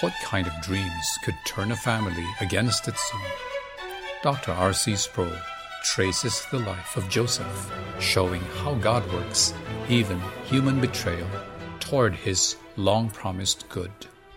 What kind of dreams could turn a family against its son? Dr. R.C. Sproul traces the life of Joseph, showing how God works, even human betrayal, toward his long-promised good.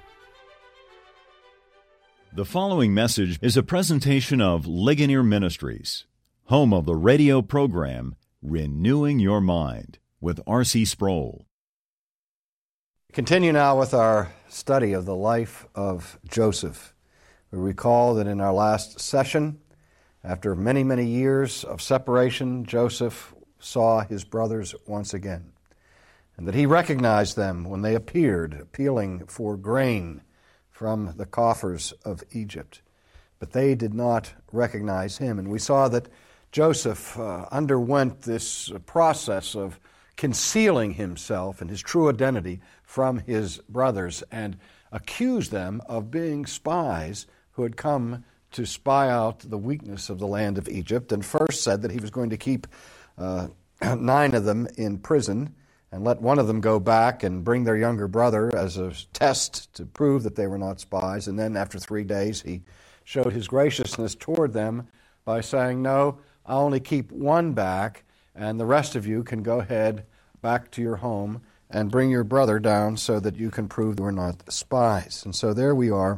The following message is a presentation of Ligonier Ministries, home of the radio program Renewing Your Mind with R.C. Sproul. Continue now with our study of the life of Joseph. We recall that in our last session, after many, many years of separation, Joseph saw his brothers once again, and that he recognized them when they appeared, appealing for grain from the coffers of Egypt. But they did not recognize him. And we saw that Joseph underwent this process of concealing himself and his true identity from his brothers and accused them of being spies who had come to spy out the weakness of the land of Egypt, and first said that he was going to keep 9 of them in prison and let one of them go back and bring their younger brother as a test to prove that they were not spies. And then after 3 days, he showed his graciousness toward them by saying, "No, I'll only keep one back, and the rest of you can go ahead back to your home and bring your brother down so that you can prove we're not spies." And so there we are,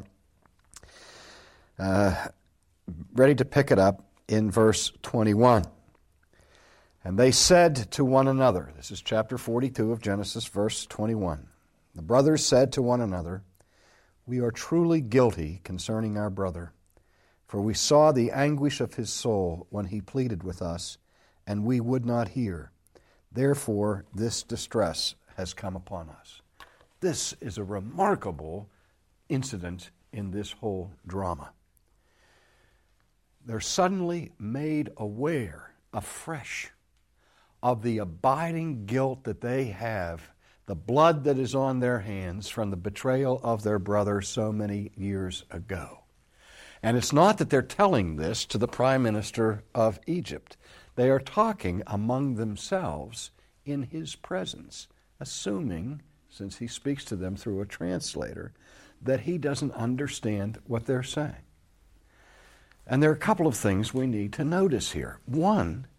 ready to pick it up in verse 21. And they said to one another, this is chapter 42 of Genesis, verse 21. The brothers said to one another, "We are truly guilty concerning our brother, for we saw the anguish of his soul when he pleaded with us, and we would not hear. Therefore, this distress has come upon us." This is a remarkable incident in this whole drama. They're suddenly made aware afresh of the abiding guilt that they have, the blood that is on their hands from the betrayal of their brother so many years ago. And it's not that they're telling this to the prime minister of Egypt. They are talking among themselves in his presence, assuming, since he speaks to them through a translator, that he doesn't understand what they're saying. And there are a couple of things we need to notice here. One